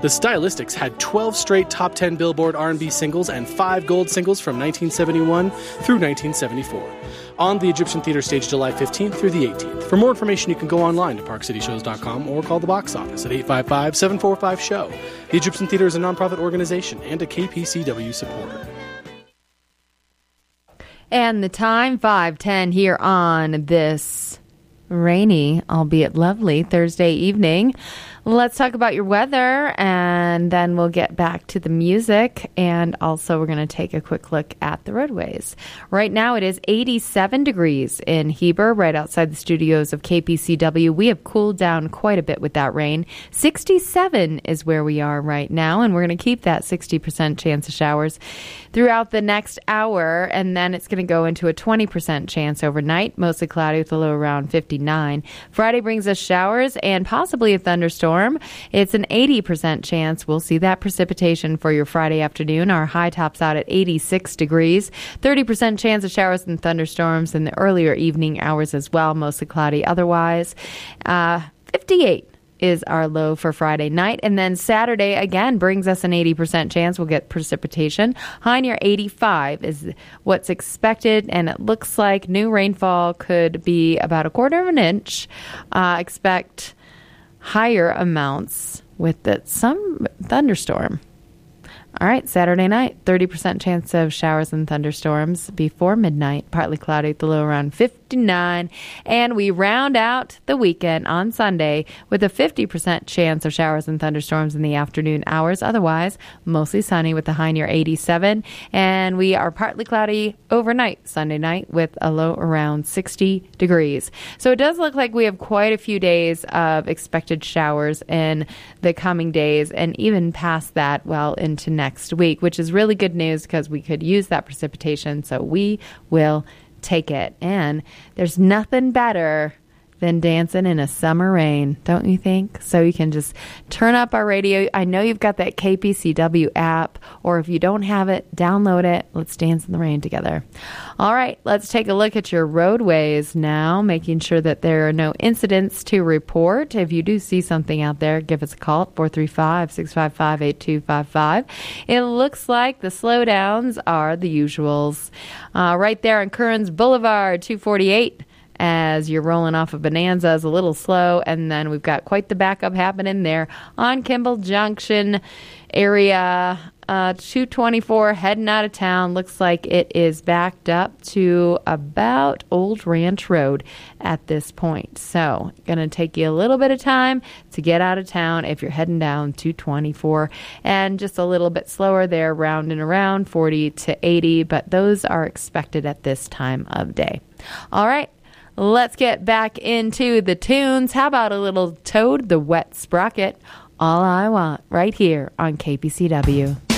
The Stylistics had 12 straight top 10 Billboard R&B singles and 5 gold singles from 1971 through 1974. On the Egyptian Theater stage July 15th through the 18th. For more information, you can go online to parkcityshows.com or call the box office at 855-745-SHOW. The Egyptian Theater is a nonprofit organization and a KPCW supporter. And the time, 5:10 here on this rainy, albeit lovely, Thursday evening. Let's talk about your weather, and then we'll get back to the music, and also we're going to take a quick look at the roadways. Right now it is 87 degrees in Heber, right outside the studios of KPCW. We have cooled down quite a bit with that rain. 67 is where we are right now, and we're going to keep that 60% chance of showers throughout the next hour, and then it's going to go into a 20% chance overnight, mostly cloudy with a low around 59. Friday brings us showers and possibly a thunderstorm. It's an 80% chance we'll see that precipitation for your Friday afternoon. Our high tops out at 86 degrees. 30% chance of showers and thunderstorms in the earlier evening hours as well, mostly cloudy otherwise. 58 is our low for Friday night. And then Saturday, again, brings us an 80% chance we'll get precipitation. High near 85 is what's expected, and it looks like new rainfall could be about 1/4 inch. Expect higher amounts with some thunderstorm. All right, Saturday night, 30% chance of showers and thunderstorms before midnight, partly cloudy with the low around 59. And we round out the weekend on Sunday with a 50% chance of showers and thunderstorms in the afternoon hours. Otherwise, mostly sunny with a high near 87. And we are partly cloudy overnight, Sunday night, with a low around 60 degrees. So it does look like we have quite a few days of expected showers in the coming days, and even past that, well, into next week, which is really good news because we could use that precipitation, so we will take it. And there's nothing better than dancing in a summer rain, don't you think? So you can just turn up our radio. I know you've got that KPCW app, or if you don't have it, download it. Let's dance in the rain together. All right, let's take a look at your roadways now, making sure that there are no incidents to report. If you do see something out there, give us a call at 435-655-8255. It looks like the slowdowns are the usuals. Right there on Kearns Boulevard, 248. As you're rolling off of Bonanza is a little slow, and then we've got quite the backup happening there on Kimball Junction area. 224 heading out of town. Looks like it is backed up to about Old Ranch Road at this point. So going to take you a little bit of time to get out of town if you're heading down 224, and just a little bit slower there, rounding around 40 to 80, but those are expected at this time of day. All right. Let's get back into the tunes. How about a little Toad the Wet Sprocket? All I Want, right here on KPCW.